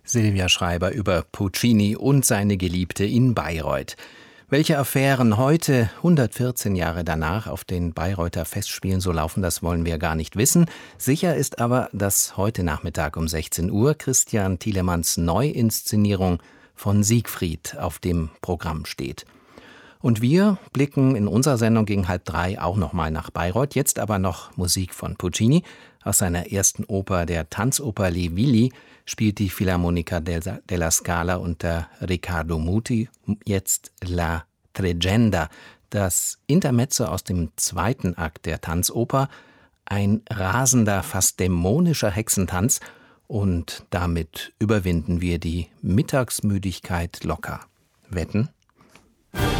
Silvia Schreiber über Puccini und seine Geliebte in Bayreuth. Welche Affären heute, 114 Jahre danach, auf den Bayreuther Festspielen so laufen, das wollen wir gar nicht wissen. Sicher ist aber, dass heute Nachmittag um 16 Uhr Christian Thielemanns Neuinszenierung von Siegfried auf dem Programm steht. Und wir blicken in unserer Sendung gegen 2:30 auch nochmal nach Bayreuth. Jetzt aber noch Musik von Puccini. Aus seiner ersten Oper, der Tanzoper Le Villi, spielt die Philharmonica della Scala unter Riccardo Muti jetzt La Tregenda, das Intermezzo aus dem zweiten Akt der Tanzoper, ein rasender, fast dämonischer Hexentanz, und damit überwinden wir die Mittagsmüdigkeit locker. Wetten?